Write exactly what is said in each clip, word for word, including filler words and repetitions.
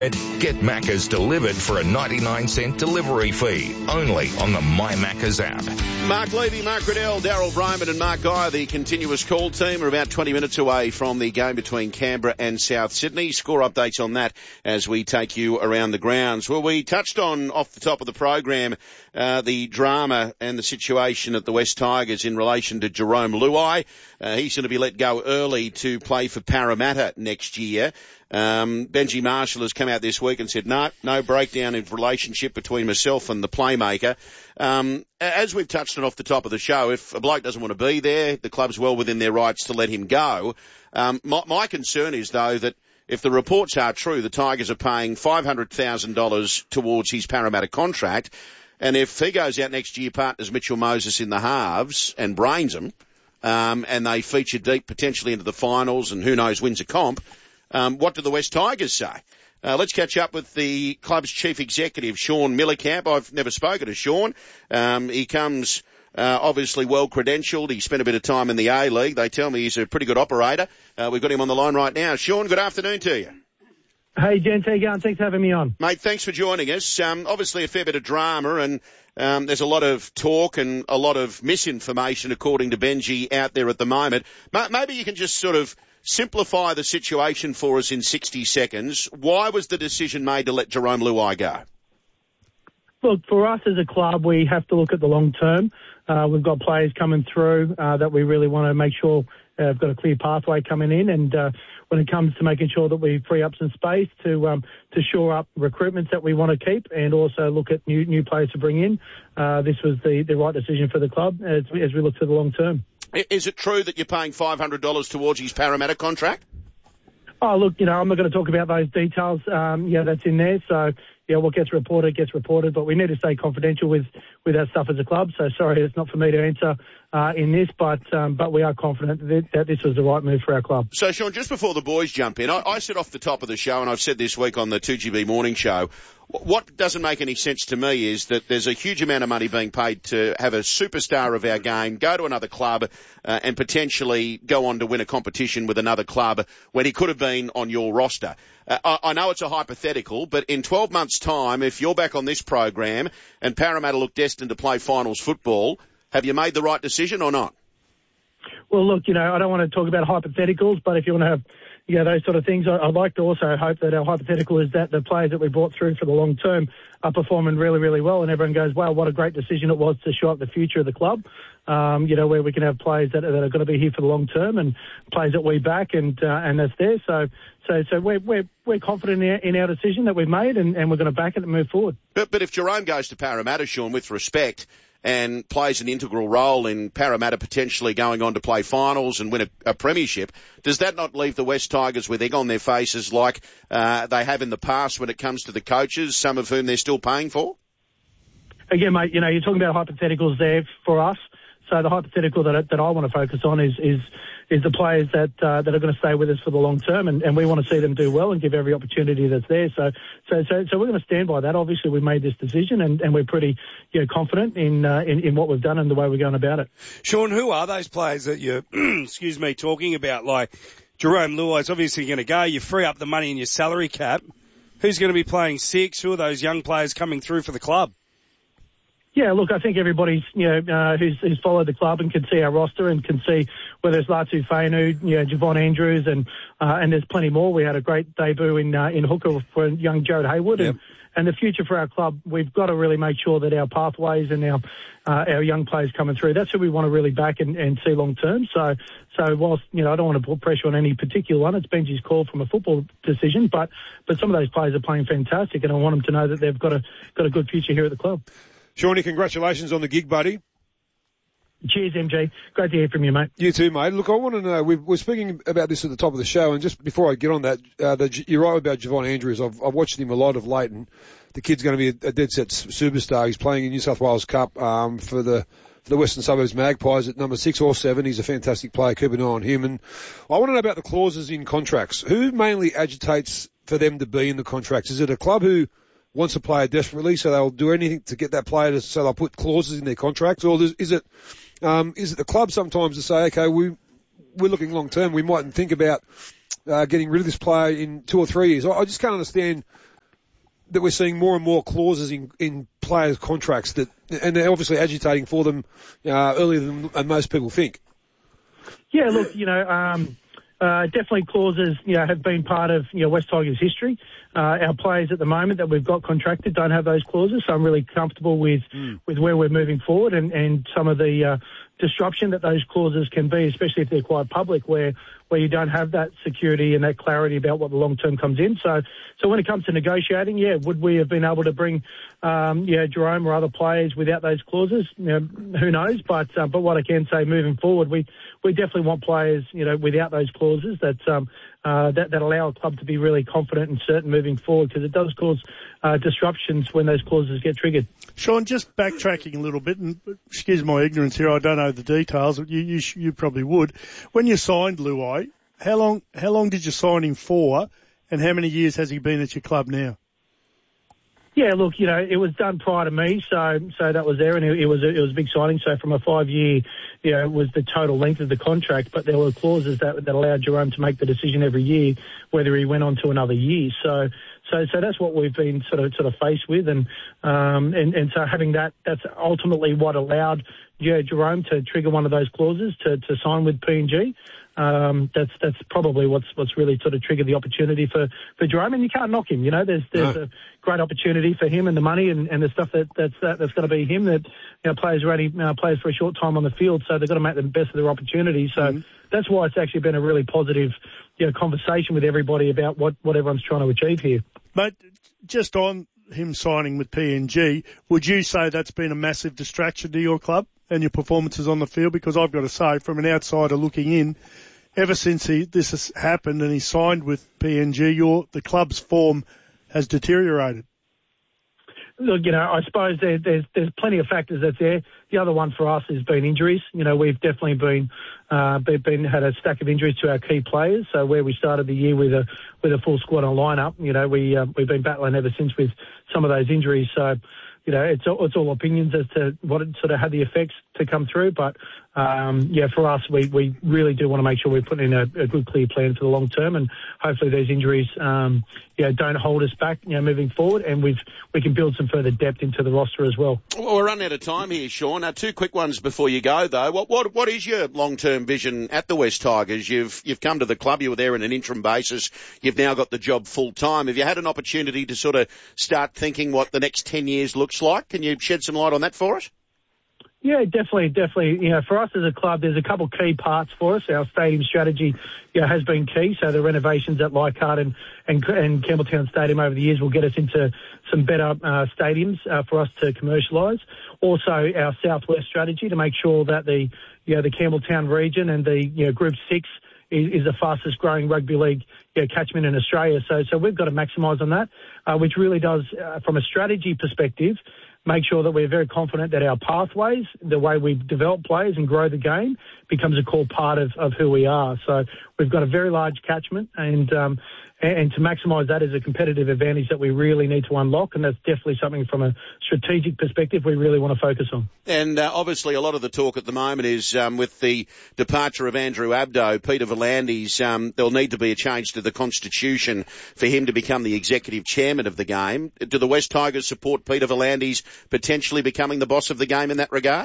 Get Macca's delivered for a ninety-nine cent delivery fee, only on the My Macca's app. Mark Levy, Mark Riddell, Daryl Bryman and Mark Geyer, the continuous call team, are about twenty minutes away from the game between Canberra and South Sydney. Score updates on that as we take you around the grounds. Well, we touched on, off the top of the program, uh, the drama and the situation at the West Tigers in relation to Jerome Luai. Uh, he's going to be let go early to play for Parramatta next year. Um, Benji Marshall has come out this week and said, no, no breakdown in relationship between myself and the playmaker. Um, as we've touched on off the top of the show, if a bloke doesn't want to be there, the club's well within their rights to let him go. Um, my, my concern is, though, that if the reports are true, the Tigers are paying five hundred thousand dollars towards his Parramatta contract. And if he goes out next year, partners Mitchell Moses in the halves and brains them, um, and they feature deep potentially into the finals and who knows wins a comp, Um, what do the West Tigers say? Uh, let's catch up with the club's chief executive, Sean Millercamp. I've never spoken to Sean. Um, he comes uh, obviously well credentialed. He spent a bit of time in the A-League. They tell me he's a pretty good operator. Uh, we've got him on the line right now. Sean, good afternoon to you. Hey, gents, how you going? Thanks for having me on. Mate, thanks for joining us. Um, obviously a fair bit of drama and um, there's a lot of talk and a lot of misinformation, according to Benji, out there at the moment. Maybe you can just sort of simplify the situation for us in sixty seconds. Why was the decision made to let Jerome Luai go? Look, for us as a club, we have to look at the long term. Uh, we've got players coming through uh, that we really want to make sure uh, have got a clear pathway coming in. And uh, when it comes to making sure that we free up some space to um, to shore up recruitments that we want to keep and also look at new new players to bring in, uh, this was the, the right decision for the club as we, as we look to the long term. Is it true that you're paying five hundred dollars towards his Parramatta contract? Oh, look, you know, I'm not going to talk about those details. Um, yeah, that's in there. So, yeah, what gets reported gets reported, but we need to stay confidential with, with our stuff as a club. So, sorry, it's not for me to answer uh, in this, but um, but we are confident that, that this was the right move for our club. So, Sean, just before the boys jump in, I, I said off the top of the show, and I've said this week on the two G B morning show, what doesn't make any sense to me is that there's a huge amount of money being paid to have a superstar of our game go to another club uh, and potentially go on to win a competition with another club when he could have been on your roster. Uh, I, I know it's a hypothetical, but in twelve months' time, if you're back on this program and Parramatta look destined to play finals football, have you made the right decision or not? Well, look, you know, I don't want to talk about hypotheticals, but if you want to have you know, those sort of things, I'd like to also hope that our hypothetical is that the players that we brought through for the long term are performing really, really well, and everyone goes, wow, what a great decision it was to show up the future of the club, um, you know, where we can have players that, that are going to be here for the long term and players that we back and uh, and that's there. So so, so we're, we're, we're confident in our, in our decision that we've made and, and we're going to back it and move forward. But, but if Jerome goes to Parramatta, Sean, with respect, and plays an integral role in Parramatta potentially going on to play finals and win a, a premiership, does that not leave the West Tigers with egg on their faces like uh, they have in the past when it comes to the coaches, some of whom they're still paying for? Again, mate, you know, you're talking about hypotheticals there for us. So the hypothetical that, that I want to focus on is is, is the players that uh, that are going to stay with us for the long term, and, and we want to see them do well and give every opportunity that's there. So so so, so we're going to stand by that. Obviously, we've made this decision, and, and we're pretty you know, confident in, uh, in in what we've done and the way we're going about it. Sean, who are those players that you're, excuse me, talking about? Like Jerome Luai is obviously going to go. You free up the money in your salary cap. Who's going to be playing six? Who are those young players coming through for the club? Yeah, look, I think everybody's, you know, uh, who's, who's followed the club and can see our roster and can see whether it's Latu Fainu, you know, Javon Andrews, and uh, and there's plenty more. We had a great debut in uh, in hooker for young Jared Hayward, yep. and and the future for our club. We've got to really make sure that our pathways and our uh, our young players coming through. That's who we want to really back and, and see long term. So so whilst you know I don't want to put pressure on any particular one, it's Benji's call from a football decision, but but some of those players are playing fantastic, and I want them to know that they've got a got a good future here at the club. Shawnee, congratulations on the gig, buddy. Cheers, M G. Great to hear from you, mate. You too, mate. Look, I want to know, we we're speaking about this at the top of the show, and just before I get on that, uh, the, you're right about Javon Andrews. I've, I've watched him a lot of late, and the kid's going to be a, a dead set superstar. He's playing in New South Wales Cup um, for the for the Western Suburbs Magpies at number six or seven. He's a fantastic player. Keep an eye on him. And I want to know about the clauses in contracts. Who mainly agitates for them to be in the contracts? Is it a club who wants a player desperately, so they'll do anything to get that player to, so they'll put clauses in their contracts, or is it, um, is it the club sometimes to say, okay, we, we're looking long term, we mightn't think about, uh, getting rid of this player in two or three years? I, I just can't understand, that we're seeing more and more clauses in, in players' contracts that, and they're obviously agitating for them uh, earlier than and most people think. Yeah, look, you know, um, uh, definitely clauses, you know, have been part of, you know, West Tigers history. Uh, our players at the moment that we've got contracted don't have those clauses, so I'm really comfortable with, mm. with where we're moving forward and, and some of the uh, disruption that those clauses can be, especially if they're quite public, where where you don't have that security and that clarity about what the long term comes in. So, so when it comes to negotiating, yeah, would we have been able to bring, um, yeah, Jerome or other players without those clauses? You know, who knows? But uh, but what I can say moving forward, we we definitely want players, you know, without those clauses that um uh that that allow a club to be really confident and certain moving forward, because it does cause uh, disruptions when those clauses get triggered. Sean, just backtracking a little bit, and excuse my ignorance here, I don't know the details. You you, you probably would. When you signed Luai, how long how long did you sign him for, and how many years has he been at your club now? Yeah, look, you know, it was done prior to me, so so that was there, and it, it was a, it was a big signing. So from a five year, you know, it was the total length of the contract, but there were clauses that that allowed Jerome to make the decision every year whether he went on to another year. So so so that's what we've been sort of sort of faced with, and um and and so having that, that's ultimately what allowed yeah, Jerome to trigger one of those clauses to to sign with P and G. Um, that's that's probably what's what's really sort of triggered the opportunity for, for Jerome, and you can't knock him. You know, there's there's no. a great opportunity for him and the money and, and the stuff that that's that, that's going to be him. That, you know, players are only uh, players for a short time on the field, so they've got to make the best of their opportunity. So mm-hmm. that's why it's actually been a really positive, you know, conversation with everybody about what what everyone's trying to achieve here. But just on him signing with P N G, would you say that's been a massive distraction to your club and your performances on the field? Because I've got to say, from an outsider looking in, ever since he, this has happened and he signed with P N G, your, the club's form has deteriorated. Look, you know, I suppose there, there's there's plenty of factors that's there. The other one for us has been injuries. You know, we've definitely been uh, been had a stack of injuries to our key players. So where we started the year with a with a full squad on lineup, you know, we uh, we've been battling ever since with some of those injuries. So, you know, it's all, it's all opinions as to what it sort of had the effects to come through. But, um, yeah, for us, we, we really do want to make sure we're putting in a, a good, clear plan for the long term. And hopefully these injuries, um, you know, don't hold us back, you know, moving forward. And we've, we can build some further depth into the roster as well. Well, we're running out of time here, Sean. Uh, two quick ones before you go, though. What, what, what is your long-term vision at the West Tigers? You've, you've come to the club. You were there on an interim basis. You've now got the job full-time. Have you had an opportunity to sort of start thinking what the next ten years looks like? Can you shed some light on that for us? Yeah, definitely, definitely. You know, for us as a club, there's a couple of key parts for us. Our stadium strategy, you know, has been key. So the renovations at Leichhardt and, and, and Campbelltown Stadium over the years will get us into some better uh, stadiums uh, for us to commercialise. Also, our Southwest strategy to make sure that the, you know, the Campbelltown region and the, you know, Group Six is, is the fastest growing rugby league, you know, catchment in Australia. So, so we've got to maximise on that, uh, which really does, uh, from a strategy perspective, make sure that we're very confident that our pathways, the way we develop players and grow the game, becomes a core part of, of who we are. So we've got a very large catchment, and um, and to maximise that is a competitive advantage that we really need to unlock, and that's definitely something from a strategic perspective we really want to focus on. And uh, obviously a lot of the talk at the moment is um, with the departure of Andrew Abdo, Peter V'landys, um, there'll need to be a change to the constitution for him to become the executive chairman of the game. Do the West Tigers support Peter V'landys potentially becoming the boss of the game in that regard?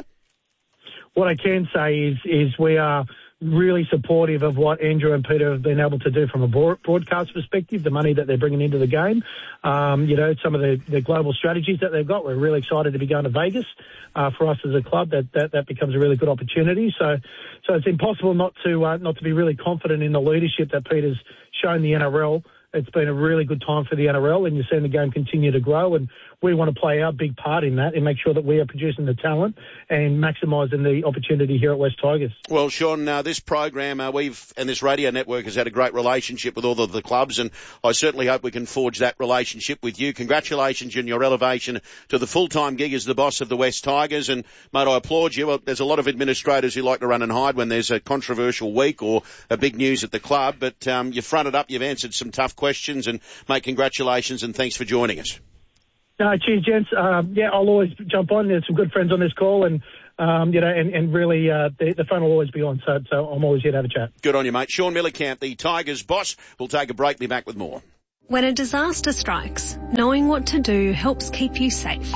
What I can say is is we are really supportive of what Andrew and Peter have been able to do from a broadcast perspective, the money that they're bringing into the game. Um, you know, some of the, the global strategies that they've got. We're really excited to be going to Vegas. Uh, for us as a club, that, that, that becomes a really good opportunity. So, so it's impossible not to, uh, not to be really confident in the leadership that Peter's shown the N R L. It's been a really good time for the N R L, and you're seeing the game continue to grow, and we want to play our big part in that and make sure that we are producing the talent and maximising the opportunity here at West Tigers. Well, Sean, uh, this program, uh, we've, and this radio network has had a great relationship with all of the clubs, and I certainly hope we can forge that relationship with you. Congratulations on your elevation to the full-time gig as the boss of the West Tigers, and mate, I applaud you. Well, there's a lot of administrators who like to run and hide when there's a controversial week or a big news at the club, but um, you've fronted up, you've answered some tough questions, and mate, congratulations and thanks for joining us. No, cheers, gents. Um, yeah, I'll always jump on. There's some good friends on this call, and um, you know, and, and really, uh, the, the phone will always be on. So, so I'm always here to have a chat. Good on you, mate. Sean Millercamp, the Tigers boss. We'll take a break. Be back with more. When a disaster strikes, knowing what to do helps keep you safe.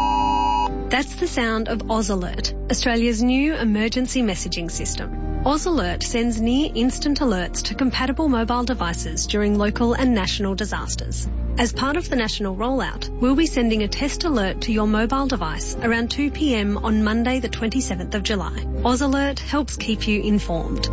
That's the sound of Oz Alert, Australia's new emergency messaging system. Oz Alert sends near-instant alerts to compatible mobile devices during local and national disasters. As part of the national rollout, we'll be sending a test alert to your mobile device around two p.m. on Monday the twenty-seventh of July. Oz Alert helps keep you informed.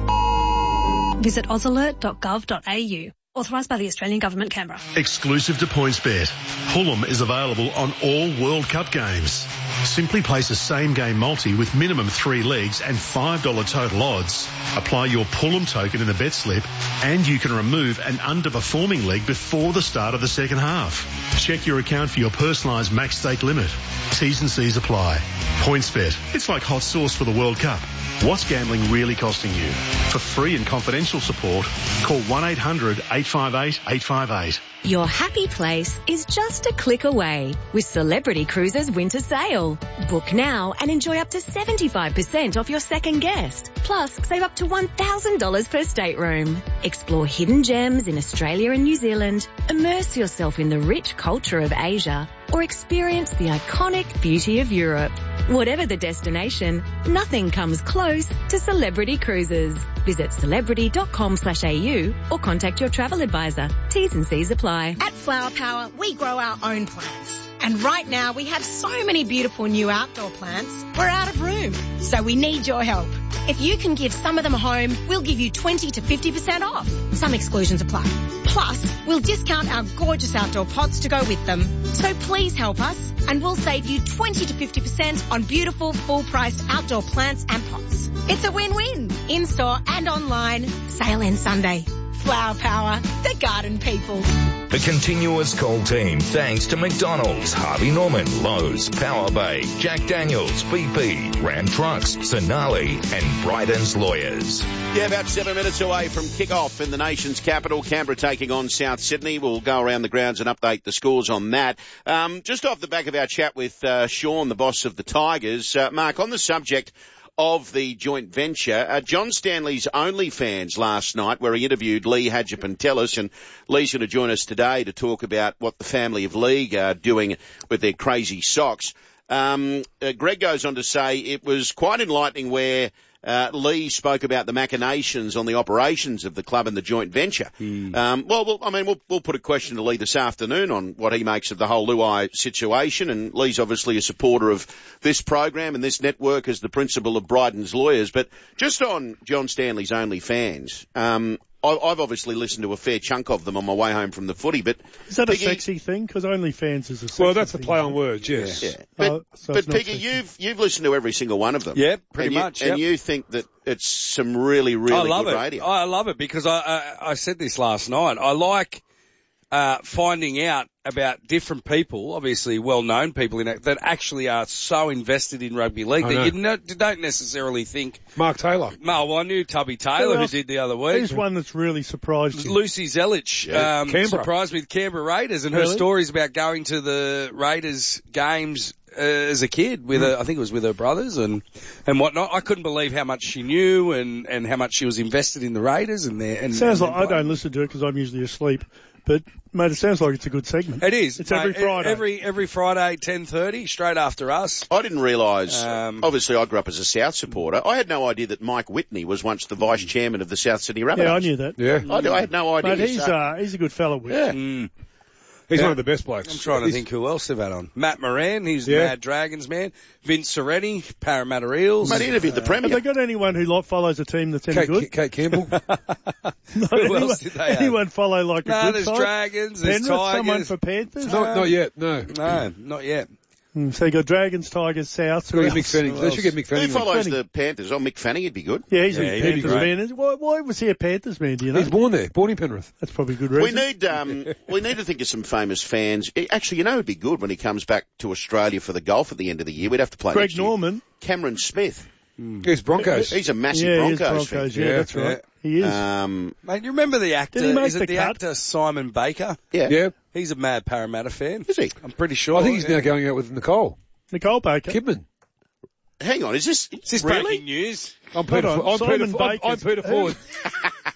Visit oz alert dot gov dot a u. Authorised by the Australian Government, Canberra. Exclusive to PointsBet. Pullum is available on all World Cup games. Simply place a same-game multi with minimum three legs and five dollars total odds. Apply your Pullum token in the bet slip and you can remove an underperforming leg before the start of the second half. Check your account for your personalised max stake limit. T's and C's apply. PointsBet. It's like hot sauce for the World Cup. What's gambling really costing you? For free and confidential support, call one eight hundred eight five eight eight five eight. Your happy place is just a click away with Celebrity Cruises Winter Sale. Book now and enjoy up to seventy-five percent off your second guest. Plus, save up to one thousand dollars per stateroom. Explore hidden gems in Australia and New Zealand. Immerse yourself in the rich culture of Asia. Or experience the iconic beauty of Europe. Whatever the destination, nothing comes close to Celebrity Cruises. Visit celebrity.com slash au or contact your travel advisor. T's and C's apply. At Flower Power, we grow our own plants. And right now we have so many beautiful new outdoor plants, we're out of room. So we need your help. If you can give some of them a home, we'll give you twenty to fifty percent off. Some exclusions apply. Plus, we'll discount our gorgeous outdoor pots to go with them. So please help us and we'll save you twenty to fifty percent on beautiful full-priced outdoor plants and pots. It's a win-win. In-store and online. Sale ends Sunday. Flower Power, the garden people. The continuous call team thanks to McDonald's, Harvey Norman, Lowe's, Power Bay, Jack Daniels, B P, Ram Trucks, Sonali and Bryden's Lawyers. Yeah, about seven minutes away from kick-off in the nation's capital. Canberra taking on South Sydney. We'll go around the grounds and update the scores on that. Um, just off the back of our chat with uh, Sean, the boss of the Tigers, uh, Mark, on the subject of the joint venture, uh, John Stanley's OnlyFans last night, where he interviewed Lee Hadjipantelis, and Lee's going to join us today to talk about what the family of Lee are doing with their crazy socks. Um, uh, Greg goes on to say it was quite enlightening where Uh, Lee spoke about the machinations on the operations of the club and the joint venture. Mm. Um, well, well, I mean, we'll, we'll put a question to Lee this afternoon on what he makes of the whole Luai situation, and Lee's obviously a supporter of this program and this network as the principal of Bryden's Lawyers. But just on John Stanley's OnlyFans, um, I've obviously listened to a fair chunk of them on my way home from the footy, but... Is that Piggy, a sexy thing? Because OnlyFans is a sexy Well, that's thing. a play on words, yes. Yeah. But, oh, so but Piggy, you've, you've listened to every single one of them. Yeah, pretty and you, much. And yep. you think that it's some really, really I love good it. radio. I love it because I, I, I said this last night. I like uh, finding out about different people, obviously well-known people in it, that actually are so invested in rugby league I that know. you no, don't necessarily think... Mark Taylor. No, well, I knew Tubby Taylor, who did the other week. Who's one that's really surprised you? Lucy Zelich, Yeah. um, Canberra. surprised with Canberra Raiders, and her Really? stories about going to the Raiders games uh, as a kid with her, I think it was with her brothers and and whatnot. I couldn't believe how much she knew and, and how much she was invested in the Raiders. And their and Sounds and like I don't listen to it because I'm usually asleep. But, mate, it sounds like it's a good segment. It is. It's every mate, Friday. Every every Friday, ten thirty, straight after us. I didn't realise, Um, obviously I grew up as a South supporter. I had no idea that Mike Whitney was once the vice chairman of the South Sydney Rabbitohs. Yeah, I knew that. Yeah. I, I had no idea. Mate, he's, so- uh, he's a good fellow, Whit. yeah. Mm. He's Yeah. one of the best blokes. I'm trying to He's- think who else they've had on. Matt Moran, he's the Yeah. Mad Dragons man. Vince Soretti, Parramatta Eels. Mate, he interviewed the Have Premier. they got anyone who like, follows a team that's any Kate, good? Kate Campbell. Not Who anyone, else did they have? anyone follow like a No, good there's side? Dragons, there's Penrith, someone Tigers. for Panthers? not, not yet, no. No, not yet. Mm, so you got Dragons, Tigers, South. Got to who get Mick else? Fanning. They should get Mick Who Fanning. follows Fanning. the Panthers? Oh, Mick Fanning would be good. Yeah, he's Yeah, a he'd be Panthers great. man. Why, why was he a Panthers man, do you know? He's born there, born in Penrith. That's probably a good We reason. need um, we need to think of some famous fans. Eh, Actually, you know, it'd be good when he comes back to Australia for the golf at the end of the year. We'd have to play Greg next year. Norman. Cameron Smith. He's Broncos. He's a massive Yeah, he is Broncos, Broncos. fan. Yeah, Yeah, that's right. yeah. He is. Um, Mate, you remember the actor? Did he make Is it the the, cut? actor Simon Baker? yeah. Yeah. He's a mad Parramatta fan. Is he? I'm pretty sure. I think he's yeah. now going out with Nicole Nicole Baker. Kidman. Hang on, is this Is this really? breaking news? I'm Peter. on, I'm Simon Peter. I'm, I'm Baker's- Peter Ford.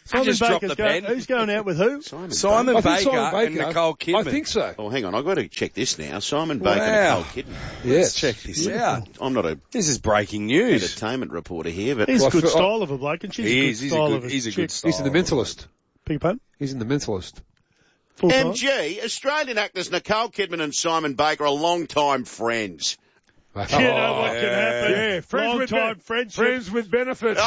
Simon just dropped Baker's the going, pen. who's going out with who? Simon, Simon I think Baker, Simon Baker and Nicole Kidman. I think so. Oh, hang on. I've got to check this now. Simon Baker Wow. and Nicole Kidman. Yes. Check this out. I'm not a This is breaking news. entertainment reporter here, but He's Well, a good for- style of a bloke, and she's He a good is. He's a style good- of a he's a chick. good style. He's in The Mentalist. Beg your pardon? He's in The Mentalist. Full time? M G, Australian actors Nicole Kidman and Simon Baker are long-time friends. You know what can happen? Yeah, friends Long with time ben- friendship. Friends with benefits.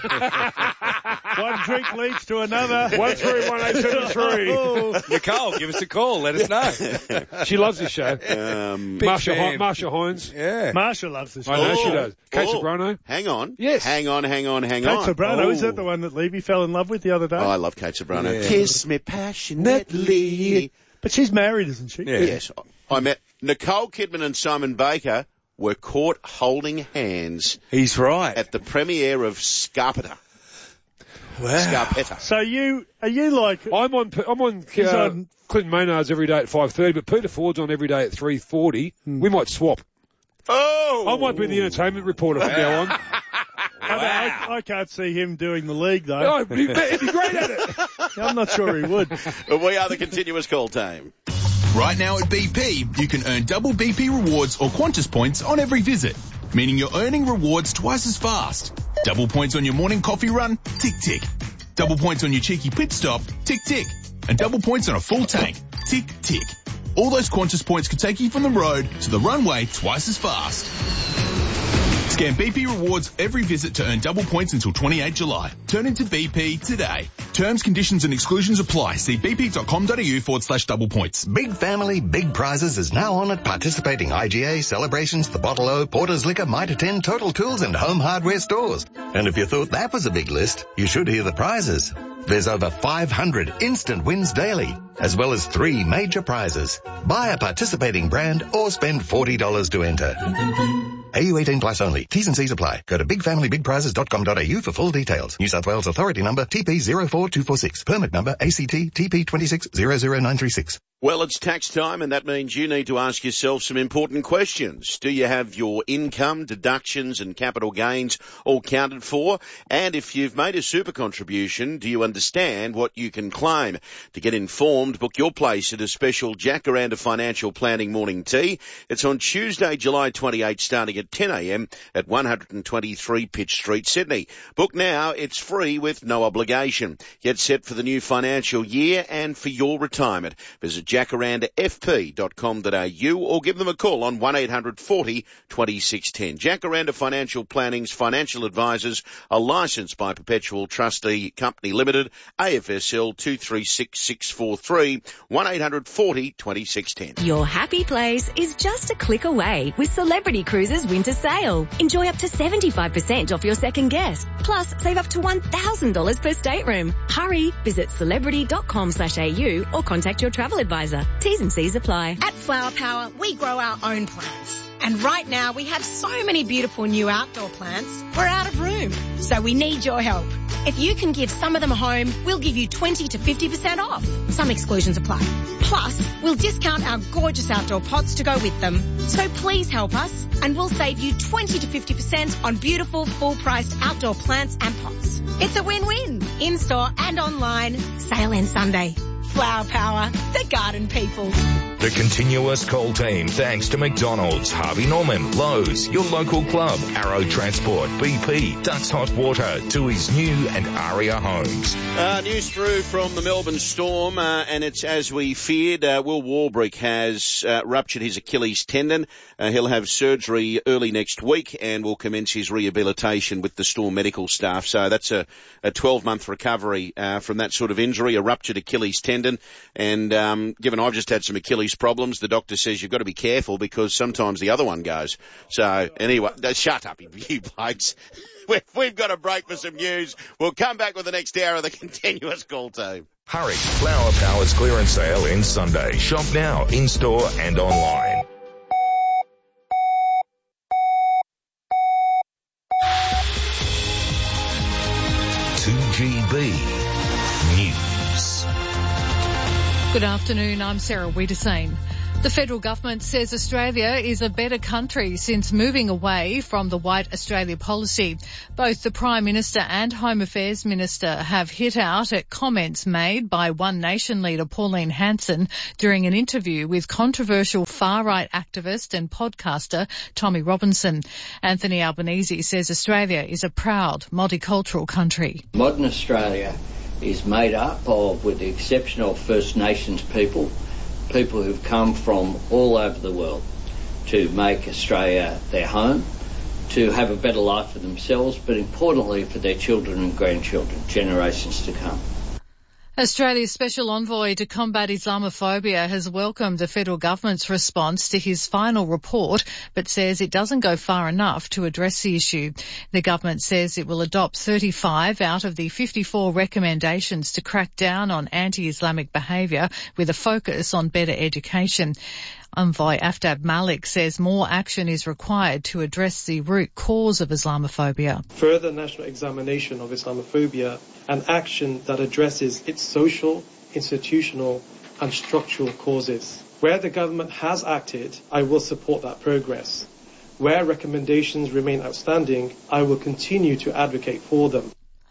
One drink leads to another. One three one eight seven three. Oh. Nicole, give us a call. Let us know. She loves this show. Um, Big Marsha, fan. Hi- Marsha Hines. Yeah. Marsha loves this. I know Oh. she does. Kate Oh. Sobrano. hang on. Yes. Hang on, hang on, hang Kate on. Sobrano, Oh. is that the one that Levy fell in love with the other day? Oh, I love Kate Sobrano. Yeah. Kiss me passionately. But she's married, isn't she? Yeah. Yes. I met Nicole Kidman and Simon Baker were caught holding hands He's right. at the premiere of Scarpetta. Wow. Scarpetta. So you, are you like, I'm on. I'm on. He's Uh, on- Clinton Maynard's every day at five thirty, but Peter Ford's on every day at three forty. We might swap. Oh! I might be the entertainment reporter from now on. I, mean, I, I can't see him doing the league though. Oh, he'd, be, he'd be great at it. I'm not sure he would. We are the continuous call team. Right now at B P, you can earn double B P rewards or Qantas points on every visit, meaning you're earning rewards twice as fast. Double points on your morning coffee run, tick tick. Double points on your cheeky pit stop, tick tick. And double points on a full tank, tick tick. All those Qantas points could take you from the road to the runway twice as fast. Scan B P rewards every visit to earn double points until twenty-eighth of July. Turn into B P today. Terms, conditions and exclusions apply. See bp.com.au forward slash double points. Big Family, Big Prizes is now on at participating I G A, Celebrations, The Bottle O, Porter's Liquor, Mitre ten, Total Tools and Home Hardware stores. And if you thought that was a big list, you should hear the prizes. There's over five hundred instant wins daily, as well as three major prizes. Buy a participating brand or spend forty dollars to enter. A U eighteen plus only. T's and C's apply. Go to big family big prizes dot com dot a u for full details. New South Wales Authority number T P zero four two four six. Permit number A C T T P two six zero zero nine three six. Well, it's tax time, and that means you need to ask yourself some important questions. Do you have your income, deductions and capital gains all counted for? And if you've made a super contribution, do you understand what you can claim? To get informed, book your place at a special Jacaranda Financial Planning Morning Tea. It's on Tuesday, July twenty-eighth, starting at ten a m at one twenty-three Pitt Street, Sydney. Book now. It's free with no obligation. Get set for the new financial year and for your retirement. Visit jacaranda f p dot com dot a u or give them a call on one eight hundred forty twenty-six ten. Jacaranda Financial Planning's financial advisors are licensed by Perpetual Trustee Company Limited, A F S L two three six six four three, one eight hundred forty twenty-six ten. Your happy place is just a click away with Celebrity Cruises Winter Sale. Enjoy up to seventy-five percent off your second guest. Plus, save up to one thousand dollars per stateroom. Hurry, visit celebrity dot com slash a u or contact your travel advisor. T's and C's apply. At Flower Power, we grow our own plants. And right now, we have so many beautiful new outdoor plants, we're out of room. So we need your help. If you can give some of them a home, we'll give you twenty to fifty percent off. Some exclusions apply. Plus, we'll discount our gorgeous outdoor pots to go with them. So please help us, and we'll save you twenty to fifty percent on beautiful, full-priced outdoor plants and pots. It's a win-win. In-store and online. Sale ends Sunday. Flower Power, the garden people. The continuous call team thanks to McDonald's, Harvey Norman, Lowe's, your local club, Arrow Transport, B P, Ducks Hot Water, Tui's New and Aria Homes. Uh, news through from the Melbourne Storm, uh, and it's as we feared. Uh, Will Warbrick has uh, ruptured his Achilles tendon. Uh, he'll have surgery early next week and will commence his rehabilitation with the Storm medical staff. So that's a, a twelve-month recovery uh, from that sort of injury, a ruptured Achilles tendon. And um, given I've just had some Achilles problems, the doctor says you've got to be careful because sometimes the other one goes. So anyway, shut up, you blokes. We've, we've got a break for some news. We'll come back with the next hour of the continuous call team. Hurry, Flower Power's clearance sale ends Sunday. Shop now, in-store and online. two G B News. Good afternoon, I'm Sarah Wiederseen. The federal government says Australia is a better country since moving away from the White Australia policy. Both the Prime Minister and Home Affairs Minister have hit out at comments made by One Nation leader Pauline Hanson during an interview with controversial far-right activist and podcaster Tommy Robinson. Anthony Albanese says Australia is a proud multicultural country. Modern Australia is made up of, with the exception of First Nations people, people who've come from all over the world to make Australia their home, to have a better life for themselves, but importantly for their children and grandchildren, generations to come. Australia's Special Envoy to combat Islamophobia has welcomed the federal government's response to his final report, but says it doesn't go far enough to address the issue. The government says it will adopt thirty-five out of the fifty-four recommendations to crack down on anti-Islamic behaviour with a focus on better education. Envoy Aftab Malik says more action is required to address the root cause of Islamophobia. Further national examination of Islamophobia and action that addresses its social, institutional and structural causes. Where the government has acted, I will support that progress. Where recommendations remain outstanding, I will continue to advocate for them.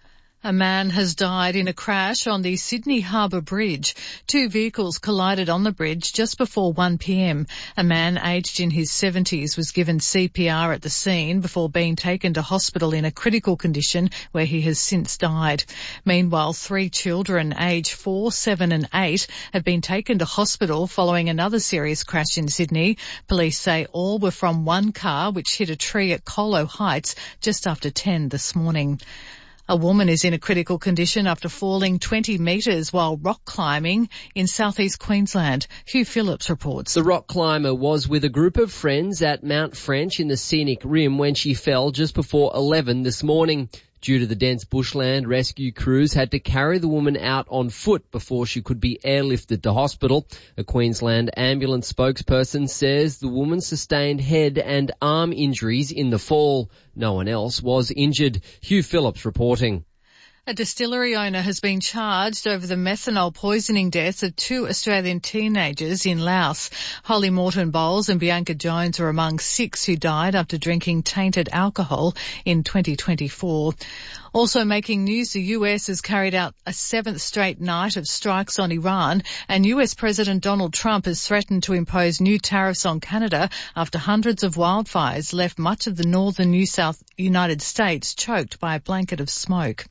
A man has died in a crash on the Sydney Harbour Bridge. Two vehicles collided on the bridge just before one p m. A man aged in his seventies was given C P R at the scene before being taken to hospital in a critical condition where he has since died. Meanwhile, three children aged four, seven and eight have been taken to hospital following another serious crash in Sydney. Police say all were from one car which hit a tree at Colo Heights just after ten this morning. A woman is in a critical condition after falling twenty metres while rock climbing in southeast Queensland. Hugh Phillips reports. The rock climber was with a group of friends at Mount French in the scenic rim when she fell just before eleven this morning. Due to the dense bushland, rescue crews had to carry the woman out on foot before she could be airlifted to hospital. A Queensland ambulance spokesperson says the woman sustained head and arm injuries in the fall. No one else was injured. Hugh Phillips reporting. A distillery owner has been charged over the methanol poisoning deaths of two Australian teenagers in Laos. Holly Morton Bowles and Bianca Jones were among six who died after drinking tainted alcohol in twenty twenty-four. Also making news, the U S has carried out a seventh straight night of strikes on Iran, and U S President Donald Trump has threatened to impose new tariffs on Canada after hundreds of wildfires left much of the northern New South United States choked by a blanket of smoke.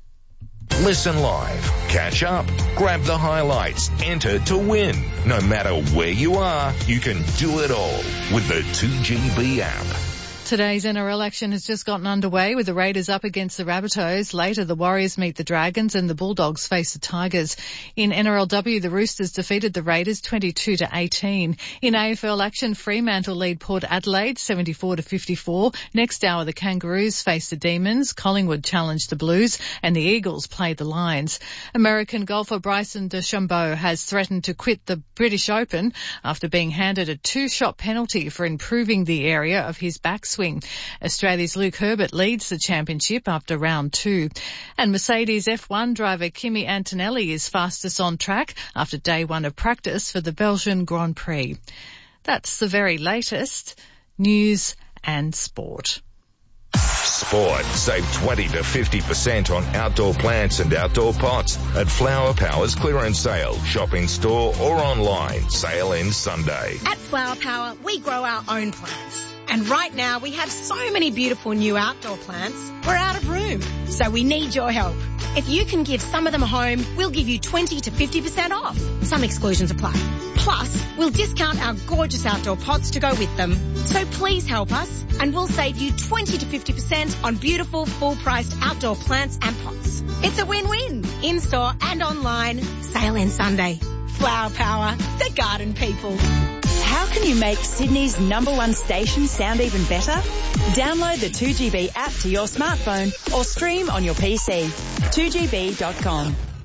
Listen live, catch up, grab the highlights, enter to win. No matter where you are, you can do it all with the two G B app. Today's N R L action has just gotten underway with the Raiders up against the Rabbitohs. Later, the Warriors meet the Dragons and the Bulldogs face the Tigers. In N R L W, the Roosters defeated the Raiders twenty-two to eighteen. In A F L action, Fremantle lead Port Adelaide seventy-four to fifty-four. Next hour, the Kangaroos face the Demons. Collingwood challenged the Blues and the Eagles played the Lions. American golfer Bryson DeChambeau has threatened to quit the British Open after being handed a two-shot penalty for improving the area of his backswing. Australia's Luke Herbert leads the championship after round two. And Mercedes F one driver Kimi Antonelli is fastest on track after day one of practice for the Belgian Grand Prix. That's the very latest news and sport. Sport. Save twenty to fifty percent on outdoor plants and outdoor pots at Flower Power's clearance sale, shop in store or online. Sale ends Sunday. At Flower Power, we grow our own plants. And right now we have so many beautiful new outdoor plants, we're out of room. So we need your help. If you can give some of them a home, we'll give you twenty to fifty percent off. Some exclusions apply. Plus, we'll discount our gorgeous outdoor pots to go with them. So please help us and we'll save you twenty to fifty percent on beautiful full-priced outdoor plants and pots. It's a win-win. In-store and online. Sale ends Sunday. Flower Power, the garden people. How can you make Sydney's number one station sound even better? Download the two G B app to your smartphone or stream on your P C. two G B dot com.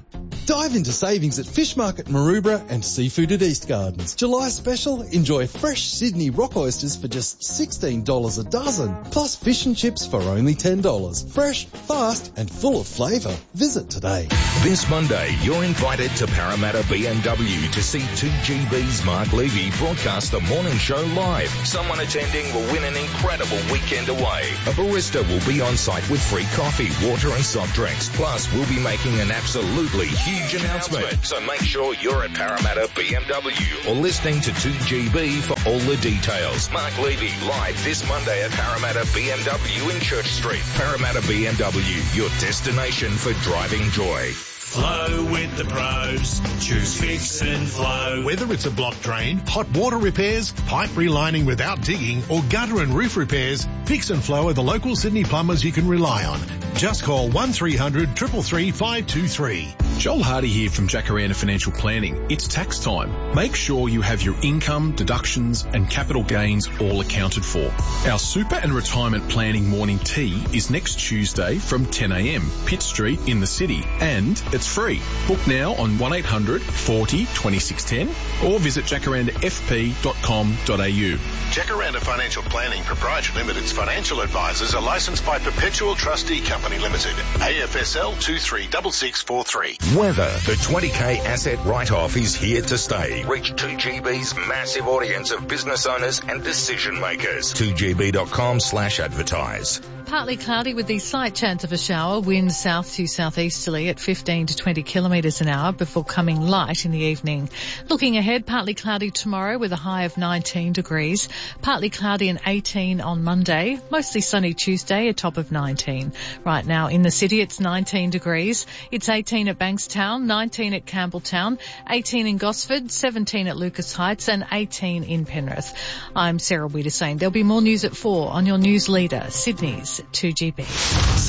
Dive into savings at Fish Market Maroubra and Seafood at East Gardens. July special, enjoy fresh Sydney rock oysters for just sixteen dollars a dozen, plus fish and chips for only ten dollars. Fresh, fast and full of flavour. Visit today. This Monday, you're invited to Parramatta B M W to see two G B's Mark Levy broadcast the morning show live. Someone attending will win an incredible weekend away. A barista will be on site with free coffee, water and soft drinks. Plus, we'll be making an absolutely huge announcement. So make sure you're at Parramatta B M W or listening to two G B for all the details. Mark Levy live this Monday at Parramatta B M W in Church Street. Parramatta B M W, your destination for driving joy. Flow with the pros. Choose Fix and Flow. Whether it's a block drain, hot water repairs, pipe relining without digging, or gutter and roof repairs, Fix and Flow are the local Sydney plumbers you can rely on. Just call one three hundred, three three three, five two three. Joel Hardy here from Jacaranda Financial Planning. It's tax time. Make sure you have your income, deductions and capital gains all accounted for. Our super and retirement planning morning tea is next Tuesday from ten a m, Pitt Street in the city, and it's free. Book now on one eight hundred, forty, twenty-six ten or visit jacaranda f p dot com dot a u. Jacaranda Financial Planning Proprietary Limited's financial advisors are licensed by Perpetual Trustee Company Limited, A F S L two three six six four three. Weather. The twenty K asset write-off is here to stay. Reach two G B's massive audience of business owners and decision makers. two G B dot com slash advertise. Partly cloudy with the slight chance of a shower. Wind south to southeasterly at fifteen to twenty kilometres an hour before coming light in the evening. Looking ahead, partly cloudy tomorrow with a high of nineteen degrees. Partly cloudy and eighteen on Monday. Mostly sunny Tuesday, a top of nineteen. Right now in the city it's nineteen degrees. It's eighteen at Bankstown, nineteen at Campbelltown, eighteen in Gosford, seventeen at Lucas Heights and eighteen in Penrith. I'm Sarah Wiedersane. There'll be more news at four on your news leader, Sydney's two G B.